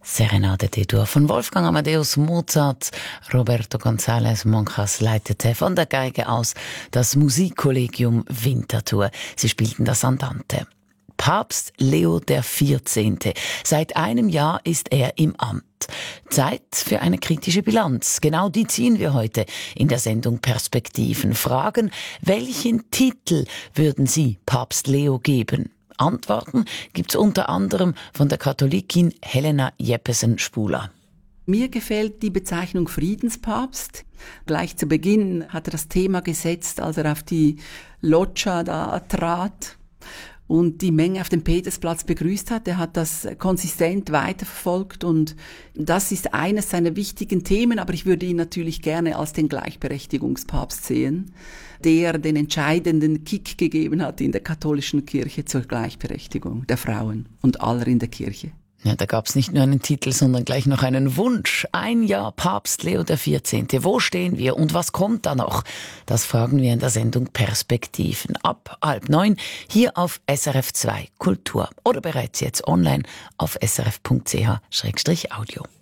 Serenade D-Dur von Wolfgang Amadeus Mozart. Roberto González Monjas leitete von der Geige aus das Musikkollegium Winterthur. Sie spielten das Andante. Papst Leo XIV. Seit einem Jahr ist er im Amt. Zeit für eine kritische Bilanz. Genau die ziehen wir heute in der Sendung Perspektiven. Fragen, welchen Titel würden Sie Papst Leo geben? Antworten gibt's unter anderem von der Katholikin Helena Jeppesen-Spuler. Mir gefällt die Bezeichnung Friedenspapst. Gleich zu Beginn hat er das Thema gesetzt, als er auf die Loggia da trat und die Menge auf dem Petersplatz begrüßt hat. Er hat das konsistent weiterverfolgt und das ist eines seiner wichtigen Themen, aber ich würde ihn natürlich gerne als den Gleichberechtigungspapst sehen, der den entscheidenden Kick gegeben hat in der katholischen Kirche zur Gleichberechtigung der Frauen und aller in der Kirche. Ja, da gab's nicht nur einen Titel, sondern gleich noch einen Wunsch. Ein Jahr Papst Leo XIV. Wo stehen wir und was kommt da noch? Das fragen wir in der Sendung Perspektiven. Ab 8:30 hier auf SRF 2 Kultur oder bereits jetzt online auf srf.ch/audio.